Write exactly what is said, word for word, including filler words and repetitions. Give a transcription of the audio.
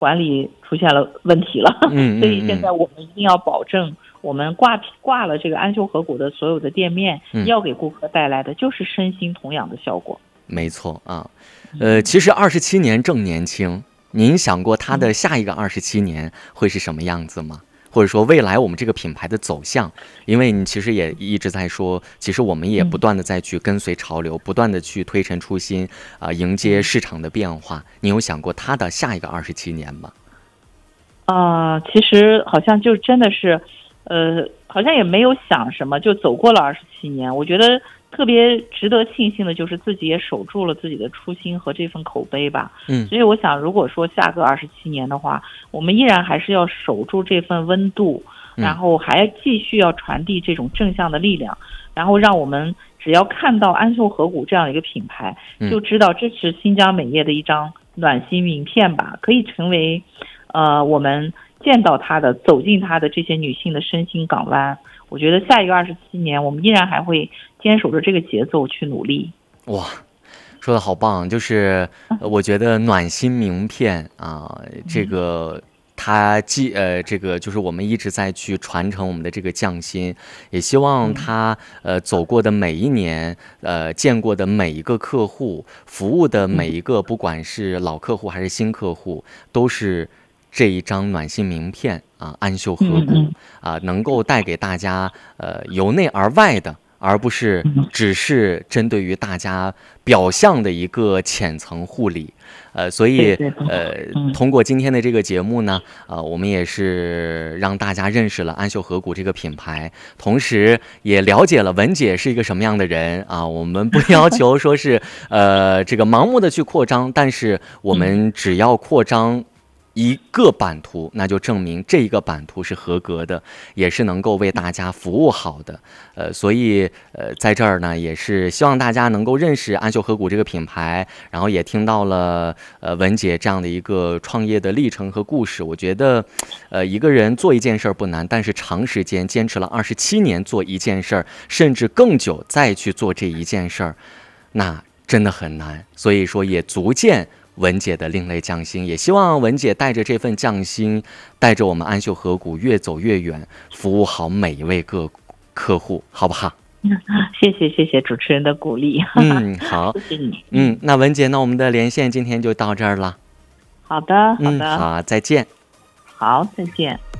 管理出现了问题了。 嗯嗯嗯所以现在我们一定要保证，我们挂挂了这个安修合谷的所有的店面， 嗯要给顾客带来的就是身心同养的效果。 没错啊，呃，其实二十七年正年轻，您想过它的下一个二十七年会是什么样子吗？或者说未来我们这个品牌的走向？因为你其实也一直在说，其实我们也不断的在去跟随潮流，不断的去推陈出新啊、呃，迎接市场的变化。你有想过它的下一个二十七年吗？ 啊、呃，其实好像就真的是，呃，好像也没有想什么，就走过了二十七年。我觉得特别值得庆幸的就是自己也守住了自己的初心和这份口碑吧。 嗯， 所以我想，如果说下个二十七年的话，我们依然还是要守住这份温度，然后还继续要传递这种正向的力量，然后让我们只要看到安修合谷这样的一个品牌，就知道这是新疆美业的一张暖心名片吧，可以成为呃我们见到它的、走进它的这些女性的身心港湾。我觉得下一个二十七年，我们依然还会坚守着这个节奏去努力。 哇，说的好棒！就是我觉得暖心名片啊，这个它既呃，这个就是我们一直在去传承我们的这个匠心，也希望它呃走过的每一年，呃见过的每一个客户，服务的每一个，不管是老客户还是新客户，都是这一张暖心名片啊，安修合谷啊，能够带给大家呃由内而外的，而不是只是针对于大家表象的一个浅层护理。呃，所以呃，通过今天的这个节目呢，呃，我们也是让大家认识了安修合谷这个品牌，同时也了解了文姐是一个什么样的人啊。我们不要求说是呃这个盲目的去扩张，但是我们只要扩张一个版图，那就证明这一个版图是合格的，也是能够为大家服务好的。呃，所以呃，在这儿呢，也是希望大家能够认识安修合谷这个品牌，然后也听到了呃文姐这样的一个创业的历程和故事。我觉得，呃，一个人做一件事儿不难，但是长时间坚持了二十七年做一件事儿，甚至更久再去做这一件事儿，那真的很难。所以说，也足见文姐的另类匠心，也希望文姐带着这份匠心，带着我们安修合谷越走越远，服务好每一位个客户，好不好？ 谢谢谢谢主持人的鼓励。 嗯，好， 谢谢你。 嗯，那文姐，那我们的连线今天就到这儿了。 好的，好的， 嗯、好，再见。 好，再见。